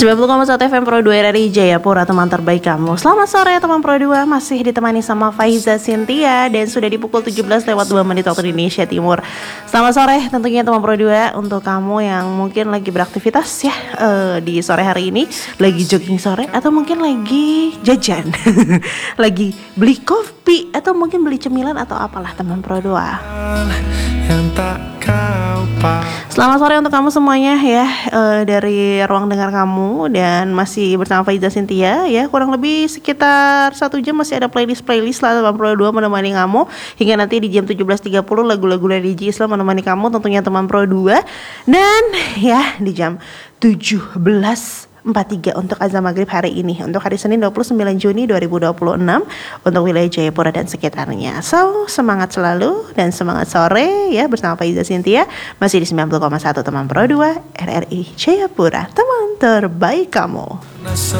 90,1 FM Pro 2 RRI Jayapura, teman terbaik kamu. Selamat sore teman Pro 2, masih ditemani sama Faiza Cynthia dan sudah di pukul 17:02 waktu Indonesia Timur. Selamat sore tentunya teman Pro 2 untuk kamu yang mungkin lagi beraktivitas ya di sore hari ini, lagi jogging sore atau mungkin lagi jajan, lagi beli kopi atau mungkin beli cemilan atau apalah teman Pro 2. Selamat sore untuk kamu semuanya ya, dari ruang dengar kamu dan masih bersama Faiza Cynthia ya. Kurang lebih sekitar 1 jam masih ada playlist lah teman Pro 2 menemani kamu hingga nanti di jam 17.30 lagu-lagu religi Islam menemani kamu tentunya teman Pro 2. Dan ya di jam 17.43 untuk azan maghrib hari ini, untuk hari Senin 29 Juni 2026 untuk wilayah Jayapura dan sekitarnya. So, semangat selalu dan semangat sore ya bersama Faiza Cynthia masih di 90,1 teman Pro 2 RRI Jayapura, teman terbaik kamu.